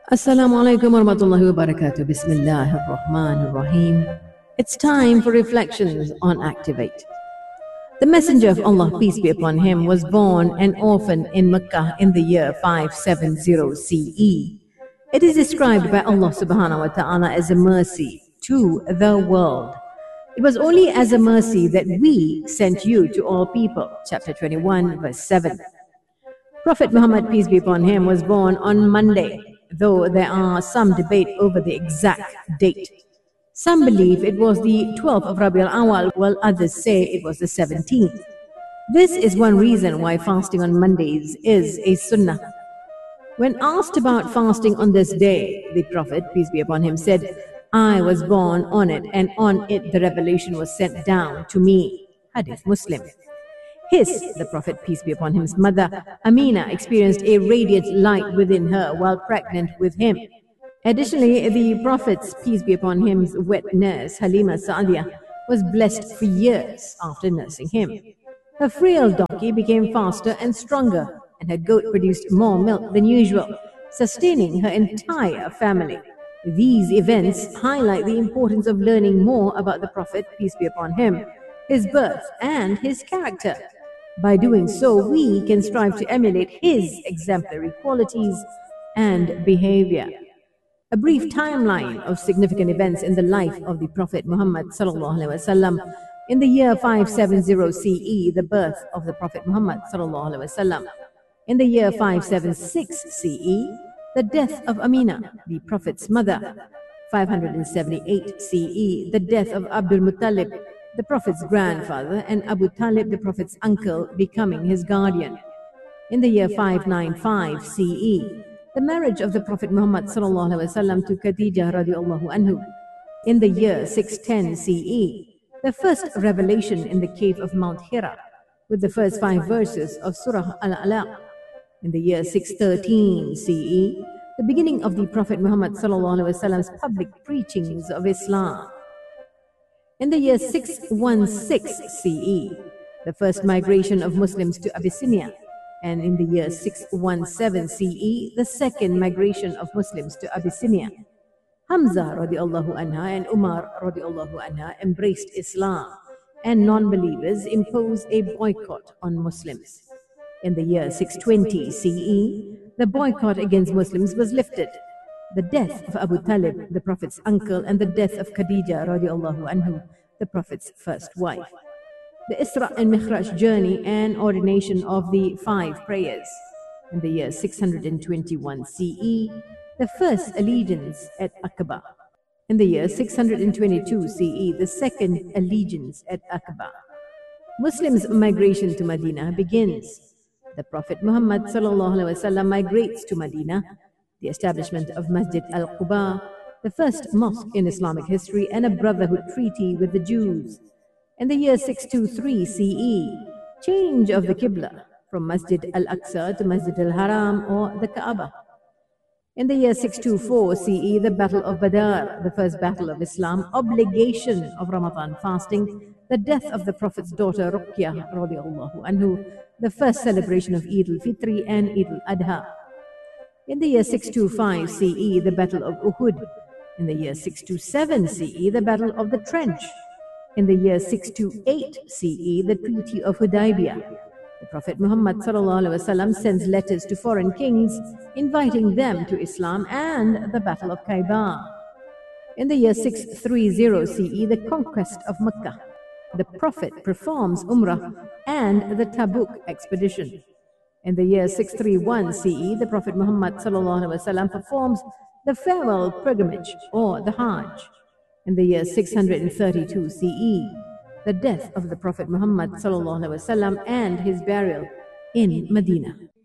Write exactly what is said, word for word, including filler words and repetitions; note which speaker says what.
Speaker 1: Assalamu alaikum wa rahmatullahi wa barakatuh. Bismillahir Rahmanir Rahim. It's time for reflections on Activate. The Messenger of Allah, peace be upon him, was born an orphan in Mecca in the year five seventy C E. It is described by Allah subhanahu wa ta'ala as a mercy to the world. It was only as a mercy that we sent you to all people. Chapter twenty-one, verse seven. Prophet Muhammad, peace be upon him, was born on Monday, though there are some debate over the exact date. Some believe it was the twelfth of Rabi al-Awwal, while others say it was the seventeenth. This is one reason why fasting on Mondays is a sunnah. When asked about fasting on this day, the Prophet, peace be upon him, said, "I was born on it, and on it the revelation was sent down to me." Hadith Muslim. His, the Prophet, peace be upon him's mother, Amina, experienced a radiant light within her while pregnant with him. Additionally, the Prophet's, peace be upon him's wet nurse, Halima Sa'adiyah, was blessed for years after nursing him. Her frail donkey became faster and stronger, and her goat produced more milk than usual, sustaining her entire family. These events highlight the importance of learning more about the Prophet, peace be upon him, his birth, and his character. By doing so, we can strive to emulate his exemplary qualities and behavior. A brief timeline of significant events in the life of the Prophet Muhammad sallallahu alaihi wasallam. In the year five seventy C E, the birth of the Prophet Muhammad sallallahu alaihi wasallam. In the year five seventy-six C E, the death of Amina, the Prophet's mother. five seventy-eight C E, the death of Abdul Muttalib, the Prophet's grandfather, and Abu Talib, the Prophet's uncle, becoming his guardian. In the year five ninety-five C E, the marriage of the Prophet Muhammad sallallahu alaihi wasallam to Khadija radiallahu anhu. In the year six ten C E, the first revelation in the cave of Mount Hira, with the first five verses of Surah Al-Alaq. In the year six thirteen C E, the beginning of the Prophet Muhammad sallallahu alaihi wasallam's public preachings of Islam. In the year six sixteen C E, the first migration of Muslims to Abyssinia, and in the year six seventeen C E, the second migration of Muslims to Abyssinia. Hamza radiallahu anha and Umar radiallahu anha embraced Islam, and non-believers imposed a boycott on Muslims. In the year six twenty C E, the boycott against Muslims was lifted. The death of Abu Talib, the Prophet's uncle, and the death of Khadija radiallahu anhu, the Prophet's first wife. The Isra and Mikhraj journey and ordination of the five prayers. In the year six twenty-one C E, the first allegiance at Aqaba. In the year six twenty-two C E, the second allegiance at Aqaba. Muslims' migration to Medina begins. The Prophet Muhammad sallallahu alaihi wasallam migrates to Medina. The establishment of Masjid al-Quba, the first mosque in Islamic history, and a brotherhood treaty with the Jews. In the year six twenty-three C E, change of the Qibla from Masjid al-Aqsa to Masjid al-Haram or the Kaaba. In the year six twenty-four C E, the Battle of Badr, the first battle of Islam, obligation of Ramadan fasting, the death of the Prophet's daughter Ruqyah radiallahu anhu, the first celebration of Eid al-Fitr and Eid al-Adha. In the year six twenty-five C E, the Battle of Uhud. In the year six twenty-seven C E, the Battle of the Trench. In the year six twenty-eight C E, the Treaty of Hudaybiyah. The Prophet Muhammad sallallahu alaihi wasallam sends letters to foreign kings, inviting them to Islam, and the Battle of Khaybar. In the year six thirty C E, the conquest of Mecca. The Prophet performs Umrah and the Tabuk expedition. In the year six thirty-one C E, the Prophet Muhammad sallallahu alaihi wasallam performs the farewell pilgrimage or the Hajj. In the year six thirty-two C E, the death of the Prophet Muhammad sallallahu alaihi wasallam and his burial in Medina.